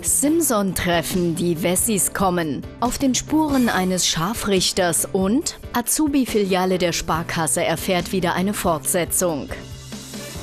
Simson-Treffen, die Wessis kommen, auf den Spuren eines Scharfrichters und Azubi-Filiale der Sparkasse erfährt wieder eine Fortsetzung.